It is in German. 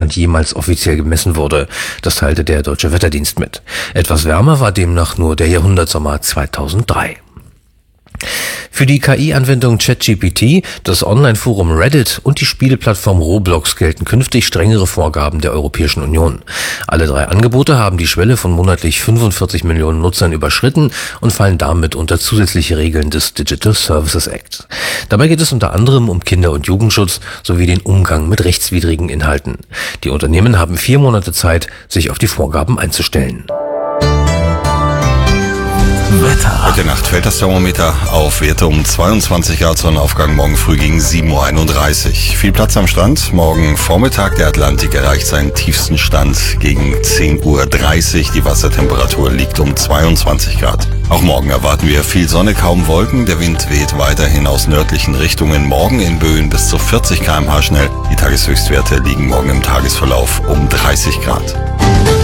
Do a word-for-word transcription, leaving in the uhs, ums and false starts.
Deutschland jemals offiziell gemessen wurde. Das teilte der Deutsche Wetterdienst mit. Etwas wärmer war demnach nur der Jahrhundertsommer zweitausenddrei. Für die K I-Anwendung ChatGPT, das Online-Forum Reddit und die Spieleplattform Roblox gelten künftig strengere Vorgaben der Europäischen Union. Alle drei Angebote haben die Schwelle von monatlich fünfundvierzig Millionen Nutzern überschritten und fallen damit unter zusätzliche Regeln des Digital Services Act. Dabei geht es unter anderem um Kinder- und Jugendschutz sowie den Umgang mit rechtswidrigen Inhalten. Die Unternehmen haben vier Monate Zeit, sich auf die Vorgaben einzustellen. Wetter. Heute Nacht fällt das Thermometer auf Werte um zweiundzwanzig Grad, Sonnenaufgang morgen früh gegen sieben Uhr einunddreißig. Viel Platz am Strand. Morgen Vormittag der Atlantik erreicht seinen tiefsten Stand gegen zehn Uhr dreißig. Die Wassertemperatur liegt um zweiundzwanzig Grad. Auch morgen erwarten wir viel Sonne, kaum Wolken. Der Wind weht weiterhin aus nördlichen Richtungen. Morgen in Böen bis zu vierzig Kilometer pro Stunde schnell. Die Tageshöchstwerte liegen morgen im Tagesverlauf um dreißig Grad.